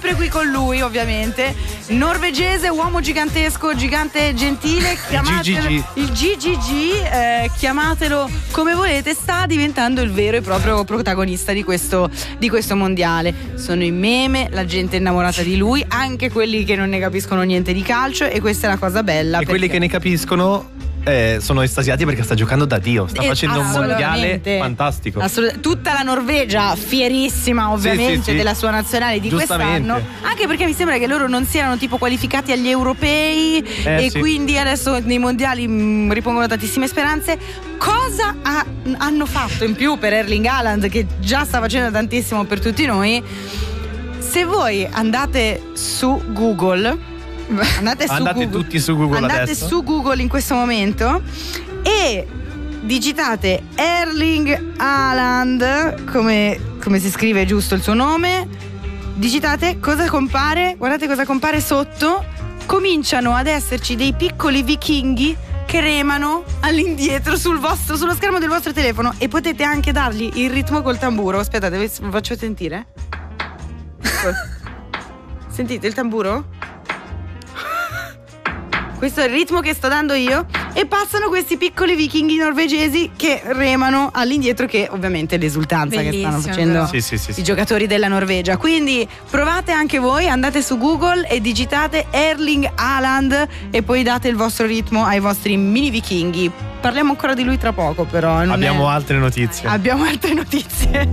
sempre qui con lui, ovviamente. Norvegese, uomo gigantesco, gigante gentile, chiamatelo il GGG, chiamatelo come volete, sta diventando il vero e proprio protagonista di questo mondiale. Sono i meme, la gente è innamorata di lui, anche quelli che non ne capiscono niente di calcio, e questa è la cosa bella. E quelli che ne capiscono sono estasiati perché sta giocando da Dio, sta facendo un mondiale fantastico. Tutta la Norvegia fierissima ovviamente della sua nazionale di quest'anno, anche perché mi sembra che loro non si erano tipo qualificati agli europei quindi adesso nei mondiali ripongono tantissime speranze. Cosa hanno fatto in più per Erling Haaland, che già sta facendo tantissimo per tutti noi? Se voi andate su Google, andate tutti su Google andate adesso. su Google in questo momento e digitate Erling Haaland, come si scrive giusto il suo nome, digitate cosa compare, guardate cosa compare sotto. Cominciano ad esserci dei piccoli vichinghi che remano all'indietro sullo schermo del vostro telefono, e potete anche dargli il ritmo col tamburo. Aspettate, vi faccio sentire. Sentite il tamburo? Questo è il ritmo che sto dando io, e passano questi piccoli vichinghi norvegesi che remano all'indietro, che ovviamente è l'esultanza che stanno facendo i giocatori della Norvegia. Quindi provate anche voi, andate su Google e digitate Erling Haaland e poi date il vostro ritmo ai vostri mini vichinghi. Parliamo ancora di lui tra poco, però abbiamo altre notizie.